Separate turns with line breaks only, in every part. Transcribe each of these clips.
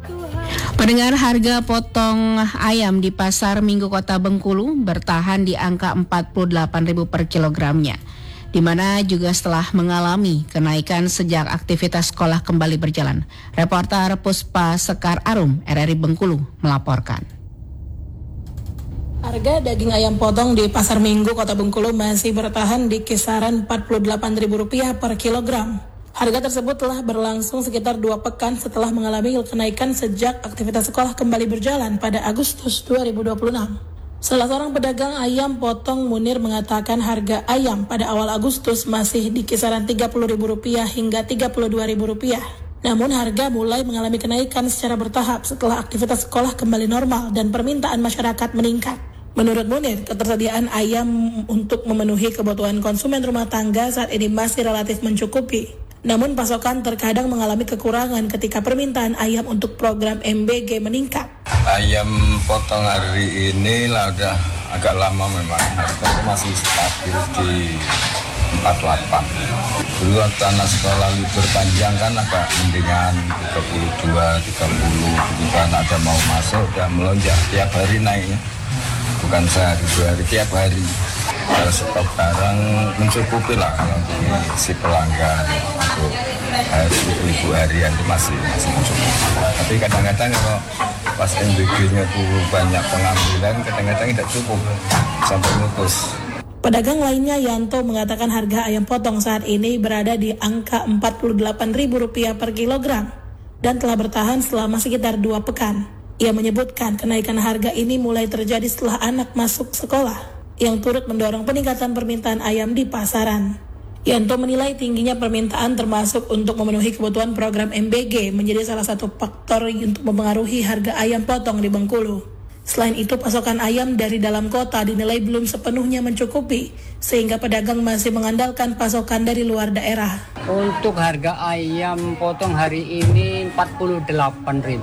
Pendengar, harga potong ayam di Pasar Minggu Kota Bengkulu bertahan di angka 48.000 per kilogramnya, di mana juga setelah mengalami kenaikan sejak aktivitas sekolah kembali berjalan. Reporter Puspa Sekar Arum, RRI Bengkulu, melaporkan.
Harga daging ayam potong di Pasar Minggu Kota Bengkulu masih bertahan di kisaran Rp48.000 per kilogram. Harga tersebut telah berlangsung sekitar 2 pekan setelah mengalami kenaikan sejak aktivitas sekolah kembali berjalan pada Agustus 2026. Salah seorang pedagang ayam potong Munir mengatakan harga ayam pada awal Agustus masih di kisaran Rp30.000 hingga Rp32.000. Namun harga mulai mengalami kenaikan secara bertahap setelah aktivitas sekolah kembali normal dan permintaan masyarakat meningkat. Menurut Munir, ketersediaan ayam untuk memenuhi kebutuhan konsumen rumah tangga saat ini masih relatif mencukupi. Namun pasokan terkadang mengalami kekurangan ketika permintaan ayam untuk program MBG meningkat.
Ayam potong hari ini udah agak lama memang, harganya masih stabil di 48. Dulu waktu anak sekolah libur panjang kan agak mendingan 32, 30, ketika ada mau masuk udah melonjak, tiap hari naiknya. Bukan sehari, 2 hari, tiap hari. Kalau stok barang mencukupi lah kalau untuk si pelanggan untuk ibu harian itu masih mencukupi. Tapi kadang-kadang kalau pas MBG-nya tuh banyak pengambilan, kadang-kadang tidak cukup sampai mutus.
Pedagang lainnya Yanto mengatakan harga ayam potong saat ini berada di angka Rp48.000 per kilogram dan telah bertahan selama sekitar 2 pekan. Ia menyebutkan kenaikan harga ini mulai terjadi setelah anak masuk sekolah, yang turut mendorong peningkatan permintaan ayam di pasaran. Yanto menilai tingginya permintaan termasuk untuk memenuhi kebutuhan program MBG menjadi salah satu faktor untuk mempengaruhi harga ayam potong di Bengkulu. Selain itu, pasokan ayam dari dalam kota dinilai belum sepenuhnya mencukupi, sehingga pedagang masih mengandalkan pasokan dari luar daerah.
Untuk harga ayam potong hari ini 48.000.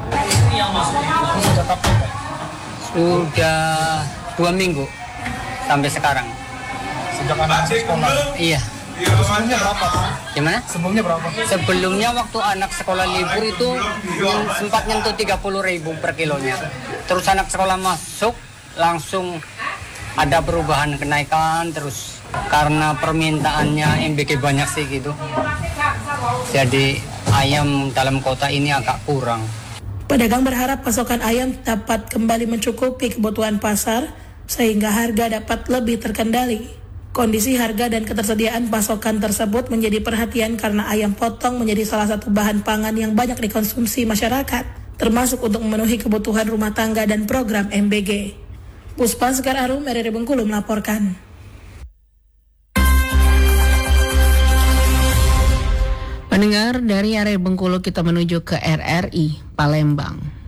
Sudah 2 minggu sampai sekarang.
Sejak anak sekolah?
Iya.
Sebelumnya berapa?
Gimana?
Sebelumnya berapa?
Sebelumnya waktu anak sekolah libur itu sempat nyentuh 30.000 per kilonya. Terus anak sekolah masuk langsung ada perubahan kenaikan terus karena permintaannya MBG banyak sih gitu. Jadi ayam dalam kota ini agak kurang.
Pedagang berharap pasokan ayam dapat kembali mencukupi kebutuhan pasar sehingga harga dapat lebih terkendali. Kondisi harga dan ketersediaan pasokan tersebut menjadi perhatian karena ayam potong menjadi salah satu bahan pangan yang banyak dikonsumsi masyarakat, termasuk untuk memenuhi kebutuhan rumah tangga dan program MBG. Puspa Sekar Arum, RRI Bengkulu melaporkan.
Pendengar, dari RRI Bengkulu kita menuju ke RRI Palembang.